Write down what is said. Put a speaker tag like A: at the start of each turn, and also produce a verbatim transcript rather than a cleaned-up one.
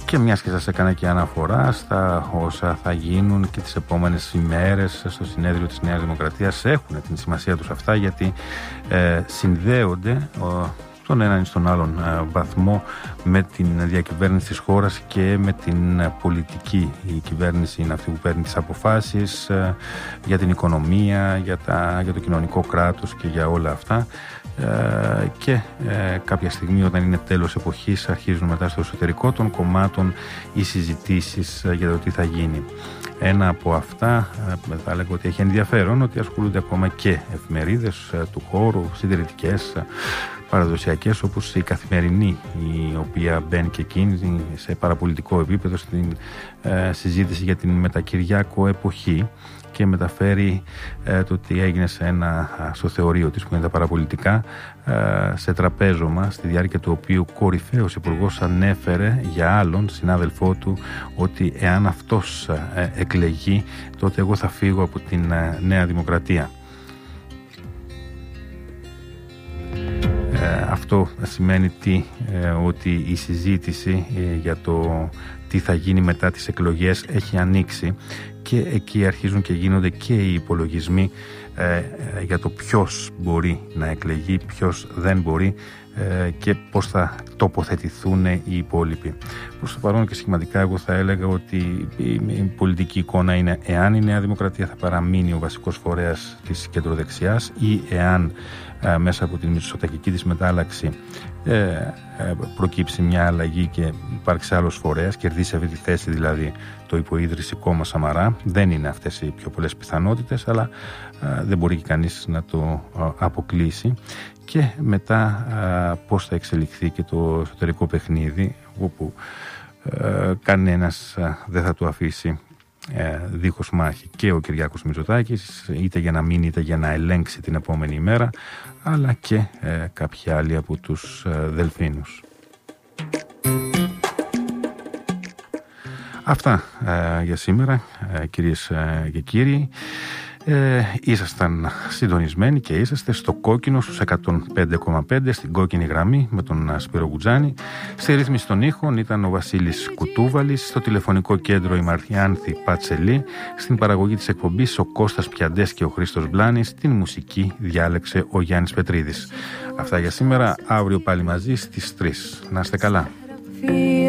A: Και μιας και σας έκανα και αναφορά στα όσα θα γίνουν και τις επόμενες ημέρες στο συνέδριο της Νέας Δημοκρατίας, έχουν την σημασία τους αυτά, γιατί ε, συνδέονται ε, στον έναν ή στον άλλον ε, βαθμό με την διακυβέρνηση της χώρας και με την ε, πολιτική. Η κυβέρνηση είναι αυτή που παίρνει τις αποφάσεις ε, για την οικονομία, για, τα, για το κοινωνικό κράτος και για όλα αυτά. Uh, και uh, κάποια στιγμή, όταν είναι τέλος εποχής, αρχίζουν μετά στο εσωτερικό των κομμάτων οι συζητήσεις uh, για το τι θα γίνει. Ένα από αυτά uh, θα λέγω ότι έχει ενδιαφέρον, ότι ασχολούνται ακόμα και εφημερίδες uh, του χώρου, συντηρητικές, uh, παραδοσιακές, όπως η Καθημερινή, η οποία μπαίνει και εκείνη σε παραπολιτικό επίπεδο στην uh, συζήτηση για την μετακυριάκο εποχή και μεταφέρει ε, το τι έγινε σε ένα, στο θεωρείο της που είναι τα παραπολιτικά, ε, σε τραπέζωμα, στη διάρκεια του οποίου κορυφαίος υπουργός ανέφερε για άλλον συνάδελφό του ότι εάν αυτός ε, εκλεγεί, τότε εγώ θα φύγω από την ε, Νέα Δημοκρατία. Ε, αυτό σημαίνει τι, ε, ότι η συζήτηση ε, για το τι θα γίνει μετά τις εκλογές έχει ανοίξει και εκεί αρχίζουν και γίνονται και οι υπολογισμοί ε, ε, για το ποιος μπορεί να εκλεγεί, ποιος δεν μπορεί ε, και πώς θα τοποθετηθούν οι υπόλοιποι. Προς το παρόν και σχηματικά εγώ θα έλεγα ότι η, η πολιτική εικόνα είναι εάν η Νέα Δημοκρατία θα παραμείνει ο βασικός φορέας της κεντροδεξιάς ή εάν ε, μέσα από την μητσοτακική της μετάλλαξη ε, ε, προκύψει μια αλλαγή και υπάρξει άλλος φορέας, κερδίσει αυτή τη θέση δηλαδή το υποίδρυση κόμμα Σαμαρά. Δεν είναι αυτές οι πιο πολλές πιθανότητες, αλλά ε, δεν μπορεί και κανείς να το ε, αποκλείσει. Και μετά ε, πώς θα εξελιχθεί και το εσωτερικό παιχνίδι, όπου ε, κανένας ε, δεν θα το αφήσει ε, δίχως μάχη, και ο Κυριάκος Μητσοτάκης, είτε για να μείνει είτε για να ελέγξει την επόμενη ημέρα, αλλά και ε, κάποιοι άλλοι από τους ε, δελφίνους. Αυτά ε, για σήμερα, ε, κυρίες ε, και κύριοι. Ε, ήσασταν συντονισμένοι και είσαστε στο κόκκινο στους εκατόν πέντε κόμμα πέντε, στην κόκκινη γραμμή με τον Σπύρο Γουτζάνη. Στη ρύθμιση των ήχων ήταν ο Βασίλης Κουτούβαλης, στο τηλεφωνικό κέντρο η Μαριάνθη Πατσελή, στην παραγωγή της εκπομπής ο Κώστας Πιαντές και ο Χρήστος Μπλάνης, την μουσική διάλεξε ο Γιάννης Πετρίδης. Αυτά για σήμερα, αύριο πάλι μαζί στις τρεις. Να είστε καλά.